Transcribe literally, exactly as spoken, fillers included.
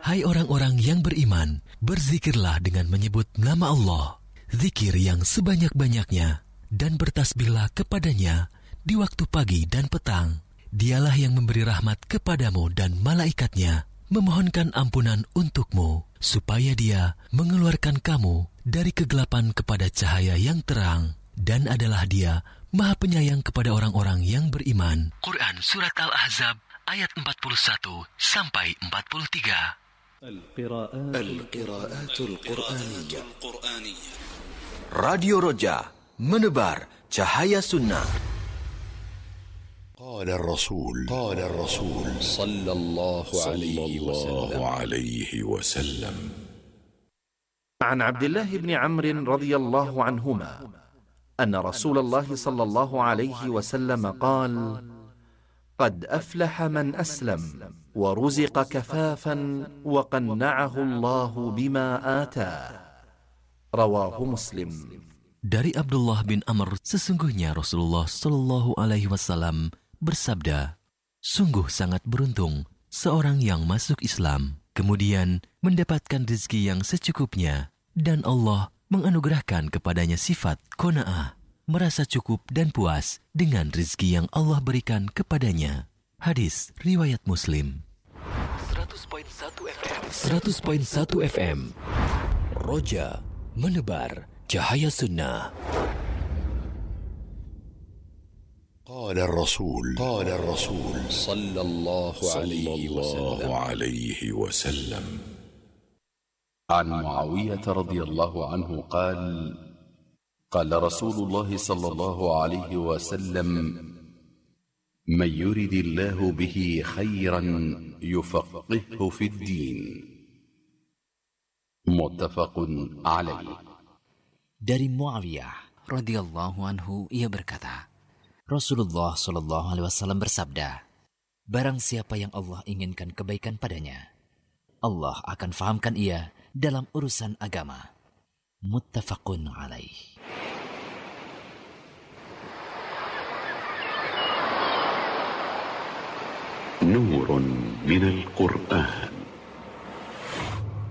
Hai orang-orang yang beriman, berzikirlah dengan menyebut nama Allah, zikir yang sebanyak-banyaknya, dan bertasbihlah kepadanya di waktu pagi dan petang. Dialah yang memberi rahmat kepadamu dan malaikatnya, memohonkan ampunan untukmu, supaya dia mengeluarkan kamu dari kegelapan kepada cahaya yang terang, dan adalah dia Maha Penyayang kepada orang-orang yang beriman. Quran Surat Al-Ahzab ayat empat puluh satu sampai empat puluh tiga. Al-Qiraatul Qur'aniyah. Radio Roja, menebar cahaya sunnah. Qala Rasul, Qala Rasul sallallahu alaihi wasallam. عن عبد الله بن عمرو رضي الله عنهما أن رسول الله صلى الله عليه وسلم قال: قد أفلح من أسلم ورزق كفافا وقنعه الله بما آتاه. رواه مسلم. Dari Abdullah bin Amr, sesungguhnya Rasulullah Shallallahu Alaihi Wasallam bersabda, sungguh sangat beruntung seorang yang masuk Islam, kemudian mendapatkan rezeki yang secukupnya, dan Allah menganugerahkan kepadanya sifat qanaah, merasa cukup dan puas dengan rezeki yang Allah berikan kepadanya. Hadis riwayat Muslim. seratus koma satu F M seratus koma satu F M Roja, menebar cahaya sunnah. Qala Rasul, Qala Rasul sallallahu alaihi wasallam. عن معاوية رضي الله عنه قال: قال رسول الله صلى الله عليه وسلم: من يرد الله به خيرا يفقهه في الدين. متفق عليه. Dari Muawiyah radhiyallahu anhu, ia berkata, Rasulullah shallallahu alaihi wasallam bersabda, barang siapa yang Allah inginkan kebaikan padanya, Allah akan fahamkan ia dalam urusan agama. Muttafaqun alaih. نور من القرآن.